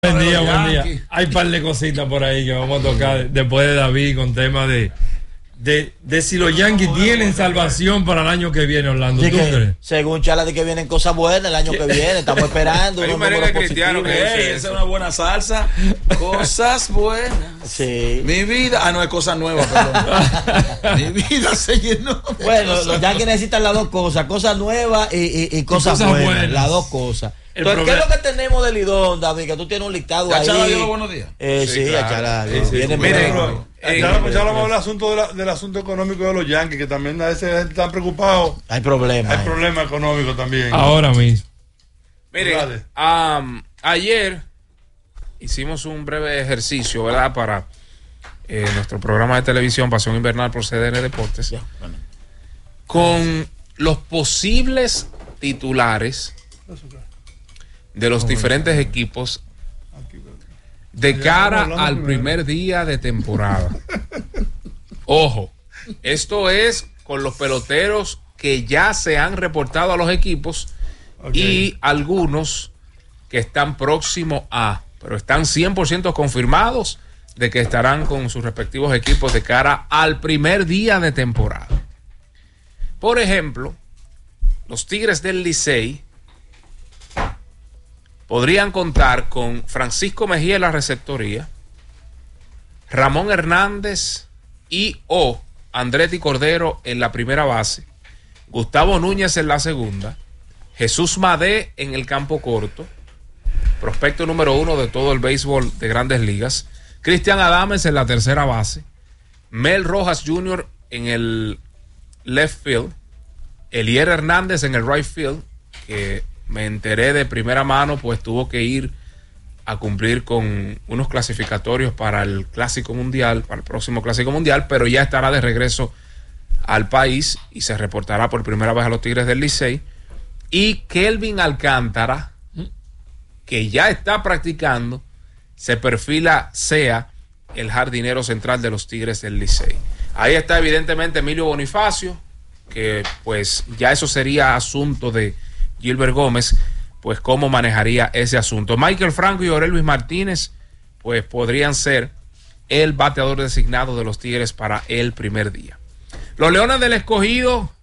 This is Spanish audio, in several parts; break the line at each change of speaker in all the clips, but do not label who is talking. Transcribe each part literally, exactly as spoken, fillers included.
Buen día, buen día. Hay un par de cositas por ahí que vamos a tocar después de David con tema de, de, de si los Yankees tienen salvación para el año que viene, Orlando. ¿Tú crees?
Según Chala, de que vienen cosas buenas el año que viene, estamos esperando.
Hay un merengue cristiano que hey, esa es una buena salsa. Cosas buenas.
Sí.
Mi vida, ah, no es cosa nueva, perdón. Mi vida se llenó.
Bueno, los Yankees necesitan las dos cosas, cosas nuevas y, y, y, cosas, y cosas buenas, buenas. Las dos cosas.
El
Entonces,
problema...
¿qué es lo que tenemos de Lidón, David? Que tú tienes un listado
¿Ya
ahí.
Chala dio los buenos días?
Eh, sí,
sí,
ya
claro.
Chala.
Sí, sí,
viene
miren,
bien.
Eh, ya hablamos del asunto, de la, del asunto económico de los Yankees, que también a veces están preocupados.
Hay problemas.
Hay problemas económicos también.
Ahora mismo.
Miren, um, ayer hicimos un breve ejercicio, ¿verdad? Para eh, nuestro programa de televisión Pasión Invernal por C D N Deportes.
Ya, bueno.
Con los posibles titulares de los diferentes equipos de cara al primer día de temporada. Ojo, esto es con los peloteros que ya se han reportado a los equipos, okay, y algunos que están próximos a, pero están cien por ciento confirmados de que estarán con sus respectivos equipos de cara al primer día de temporada. Por ejemplo, los Tigres del Licey podrían contar con Francisco Mejía en la receptoría, Ramón Hernández y o Andretti Cordero en la primera base, Gustavo Núñez en la segunda, Jesús Madé en el campo corto, prospecto número uno de todo el béisbol de Grandes Ligas, Cristian Adames en la tercera base, Mel Rojas junior en el left field, Elier Hernández en el right field, que me enteré de primera mano, pues tuvo que ir a cumplir con unos clasificatorios para el Clásico Mundial, para el próximo Clásico Mundial, pero ya estará de regreso al país y se reportará por primera vez a los Tigres del Licey. Y Kelvin Alcántara, que ya está practicando, se perfila sea el jardinero central de los Tigres del Licey. Ahí está evidentemente Emilio Bonifacio, que pues ya eso sería asunto de Gilbert Gómez, pues cómo manejaría ese asunto. Michael Franco y Jorel Luis Martínez, pues podrían ser el bateador designado de los Tigres para el primer día. Los Leones del Escogido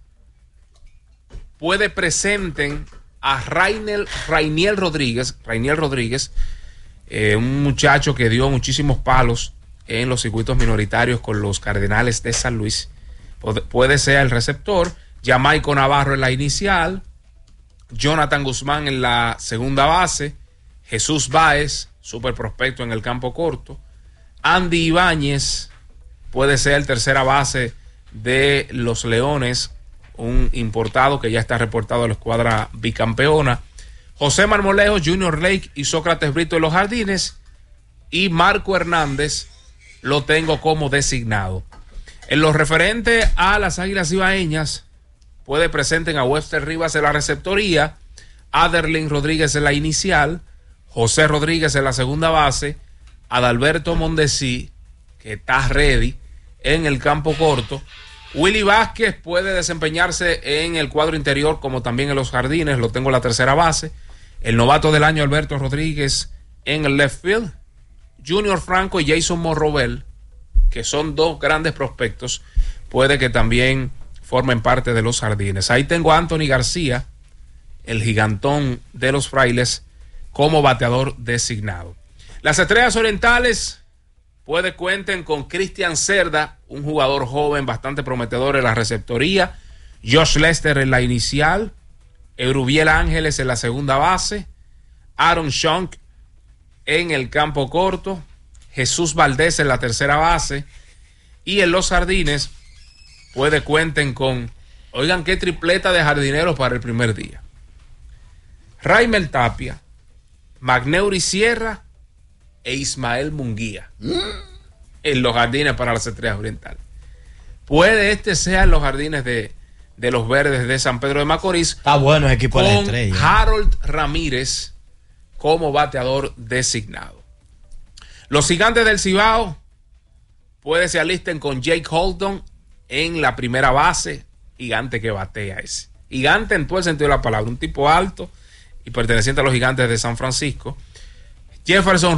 puede presenten a Rainiel, Rainiel Rodríguez, Rainiel Rodríguez, eh, un muchacho que dio muchísimos palos en los circuitos minoritarios con los Cardenales de San Luis. Puede, puede ser el receptor, Jamaico Navarro en la inicial, Jonathan Guzmán en la segunda base, Jesús Báez, super prospecto en el campo corto, Andy Ibáñez puede ser el tercera base de los Leones, un importado que ya está reportado a la escuadra bicampeona, José Marmolejo, Junior Lake y Sócrates Brito en los jardines, y Marco Hernández lo tengo como designado. En lo referente a las Águilas Ibaeñas, puede presenten a Webster Rivas en la receptoría, Aderlin Rodríguez en la inicial, José Rodríguez en la segunda base, Adalberto Mondesi, que está ready en el campo corto, Willy Vázquez puede desempeñarse en el cuadro interior como también en los jardines, lo tengo en la tercera base, el novato del año Alberto Rodríguez en el left field, Junior Franco y Jason Morrobel, que son dos grandes prospectos, puede que también formen parte de los jardines. Ahí tengo a Anthony García, el gigantón de los Frailes, como bateador designado. Las Estrellas Orientales puede cuenten con Cristian Cerda, un jugador joven bastante prometedor en la receptoría, Josh Lester en la inicial, Eurubiel Ángeles en la segunda base, Aaron Schonk en el campo corto, Jesús Valdés en la tercera base, y en los jardines puede cuenten con, oigan qué tripleta de jardineros para el primer día: Raimel Tapia, Magneuri Sierra e Ismael Munguía mm. en los jardines para las Estrellas Orientales. Puede este sea en los jardines de, de los Verdes de San Pedro de Macorís.
Está bueno el equipo
con
de las Estrellas.
Harold Ramírez como bateador designado. Los Gigantes del Cibao puede se alisten con Jake Holton en la primera base. Gigante que batea ese. Gigante en todo el sentido de la palabra. Un tipo alto y perteneciente a los Gigantes de San Francisco. Jefferson